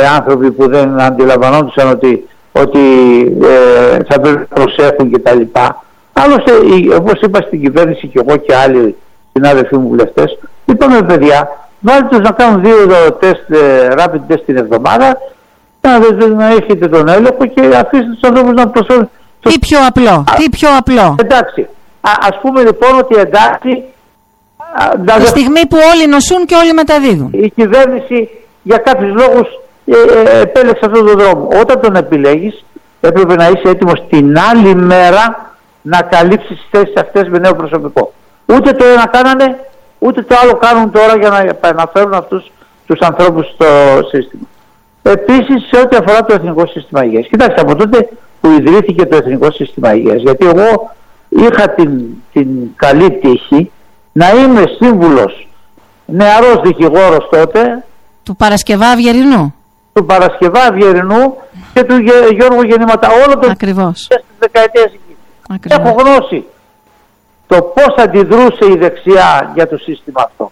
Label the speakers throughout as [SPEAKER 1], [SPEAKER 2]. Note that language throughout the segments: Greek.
[SPEAKER 1] άνθρωποι που δεν αντιλαμβανόντουσαν ότι θα πρέπει να προσέχουν κτλ. Άλλωστε, όπως είπα στην κυβέρνηση και εγώ και άλλοι συνάδελφοί μου βουλευτές, είπαμε παιδιά, βάλτε τους να κάνουν 2 τεστ, rapid test την εβδομάδα, να έχετε τον έλεγχο και αφήστε τους ανθρώπους να προσφέρουν.
[SPEAKER 2] Τι πιο απλό.
[SPEAKER 1] Εντάξει. Ας πούμε λοιπόν ότι εντάξει.
[SPEAKER 2] Τη στιγμή που όλοι νοσούν και όλοι μεταδίδουν.
[SPEAKER 1] Η κυβέρνηση για κάποιους λόγους επέλεξε αυτόν τον δρόμο. Όταν τον επιλέγεις, έπρεπε να είσαι έτοιμος την άλλη μέρα να καλύψεις τις θέσεις αυτές με νέο προσωπικό. Ούτε το ένα κάνανε, ούτε το άλλο κάνουν τώρα για να επαναφέρουν αυτούς τους ανθρώπους στο σύστημα. Επίσης, σε ό,τι αφορά το Εθνικό Σύστημα Υγείας. Κοιτάξτε, από τότε που ιδρύθηκε το Εθνικό Σύστημα Υγείας, γιατί εγώ είχα την καλή τύχη να είμαι σύμβουλος, νεαρός δικηγόρος τότε,
[SPEAKER 2] του Παρασκευά
[SPEAKER 1] Αυγερινού και του Γιώργου Γεννήματα, όλο το
[SPEAKER 2] ακριβώς
[SPEAKER 1] στις δεκαετίες εκεί. Έχω γνώση το πώς αντιδρούσε η δεξιά για το σύστημα αυτό.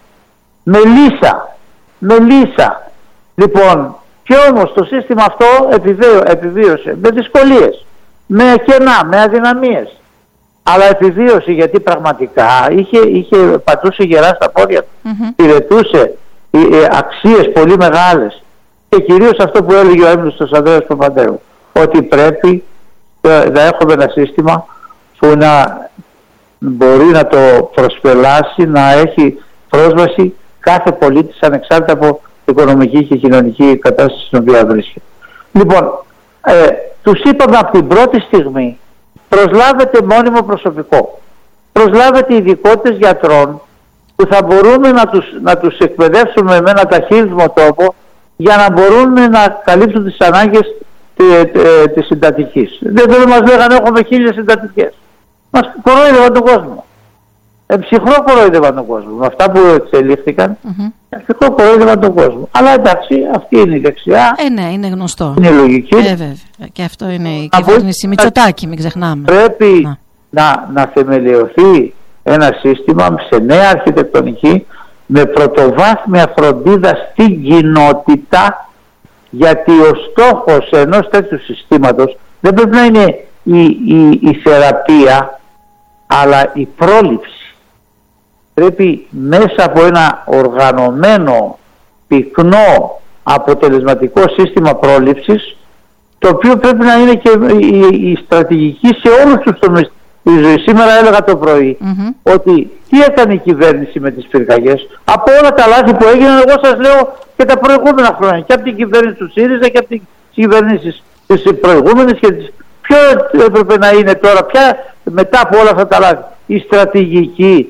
[SPEAKER 1] Με λύσα. Λοιπόν, και όμως το σύστημα αυτό επιβίωσε με δυσκολίες, με κενά, με αδυναμίες. Αλλά επιβίωσε γιατί πραγματικά πατούσε γερά στα πόδια του. Υπηρετούσε αξίες πολύ μεγάλες. Και κυρίως αυτό που έλεγε ο έμπνευστος Ανδρέας Παπαντέου, ότι πρέπει να έχουμε ένα σύστημα που να μπορεί να το προσπελάσει, να έχει πρόσβαση κάθε πολίτης ανεξάρτητα από οικονομική και κοινωνική κατάσταση στην οποία βρίσκεται. Λοιπόν, τους είπαμε από την πρώτη στιγμή, προσλάβετε μόνιμο προσωπικό, προσλάβετε ειδικότητες γιατρών που θα μπορούμε να τους εκπαιδεύσουμε με ένα ταχύδρομο τρόπο για να μπορούν να καλύψουν τις ανάγκες της συντατικής. Δεν μας λέγανε έχουμε 1000 συντατικές. Μας κορόιδευαν τον κόσμο. Ψυχρό κορόιδευαν τον κόσμο. Με αυτά που εξελίχθηκαν, ψυχρό κορόιδευαν τον κόσμο. Αλλά εντάξει, αυτή είναι η δεξιά.
[SPEAKER 2] Ναι, είναι γνωστό.
[SPEAKER 1] Είναι λογική.
[SPEAKER 2] Βέβαια. Και αυτό είναι η κυβέρνηση Μητσοτάκη, μην ξεχνάμε.
[SPEAKER 1] Πρέπει να θεμελιωθεί ένα σύστημα σε νέα αρχιτεκτονική, με πρωτοβάθμια φροντίδα στην κοινότητα, γιατί ο στόχος ενός τέτοιου συστήματος δεν πρέπει να είναι η θεραπεία, αλλά η πρόληψη. Πρέπει μέσα από ένα οργανωμένο, πυκνό, αποτελεσματικό σύστημα πρόληψης, το οποίο πρέπει να είναι και η στρατηγική σε όλους τους τομείς τη ζωή. Σήμερα έλεγα το πρωί ότι τι έκανε η κυβέρνηση με τις πυρκαγιές. Από όλα τα λάθη που έγιναν, εγώ σας λέω και τα προηγούμενα χρόνια, και από την κυβέρνηση του ΣΥΡΙΖΑ και από τις κυβερνήσεις τις προηγούμενες και τις... Ποιο έπρεπε να είναι τώρα, μετά από όλα αυτά τα λάθη, η στρατηγική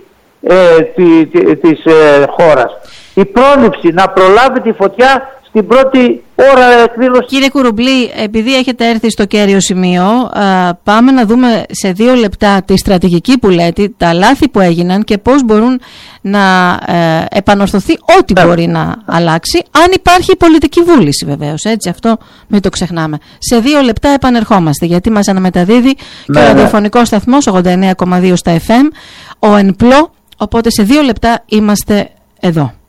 [SPEAKER 1] της χώρας. Η πρόληψη, να προλάβει τη φωτιά στην πρώτη ώρα εκδήλωση.
[SPEAKER 2] Κύριε Κουρουμπλή, επειδή έχετε έρθει στο κέριο σημείο, πάμε να δούμε σε 2 λεπτά τη στρατηγική που λέτε, τα λάθη που έγιναν και πώς μπορούν να επανορθωθεί ό,τι μπορεί να αλλάξει, αν υπάρχει πολιτική βούληση βεβαίως, έτσι, αυτό μην το ξεχνάμε. Σε 2 λεπτά επανερχόμαστε, γιατί μας αναμεταδίδει και ο ραδιοφωνικός σταθμός 89,2 στα FM, ο ΕΝΠΛΟ, οπότε σε 2 λεπτά είμαστε εδώ.